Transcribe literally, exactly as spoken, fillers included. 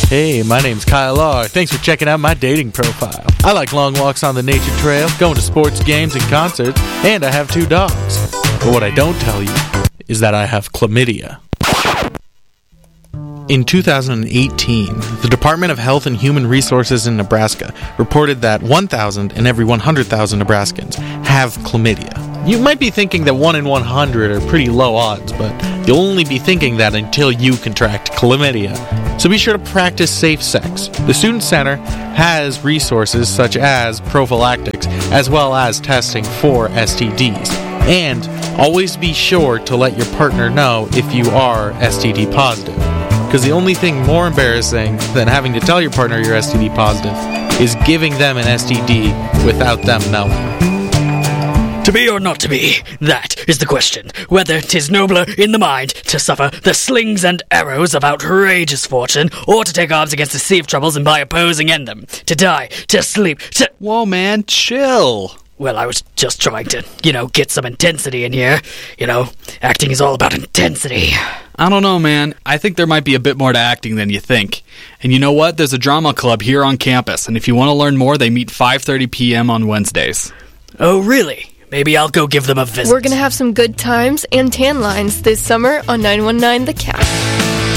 Hey, my name's Kyle R. Thanks for checking out my dating profile. I like long walks on the nature trail, going to sports games and concerts, and I have two dogs. But what I don't tell you is that I have chlamydia. In two thousand eighteen, the Department of Health and Human Resources in Nebraska reported that one thousand in every one hundred thousand Nebraskans have chlamydia. You might be thinking that one in one hundred are pretty low odds, but you'll only be thinking that until you contract chlamydia. So be sure to practice safe sex. The Student Center has resources such as prophylactics, as well as testing for S T Ds. And always be sure to let your partner know if you are S T D positive. Because the only thing more embarrassing than having to tell your partner you're S T D positive is giving them an S T D without them knowing. To be or not to be, that is the question. Whether 'tis nobler in the mind to suffer the slings and arrows of outrageous fortune, or to take arms against the sea of troubles and by opposing end them. To die, to sleep, to... Whoa, man, chill. Well, I was just trying to, you know, get some intensity in here. You know, acting is all about intensity. I don't know, man. I think there might be a bit more to acting than you think. And you know what? There's a drama club here on campus, and if you want to learn more, they meet five thirty p.m. on Wednesdays. Oh, really? Maybe I'll go give them a visit. We're going to have some good times and tan lines this summer on nine one nine The Cat.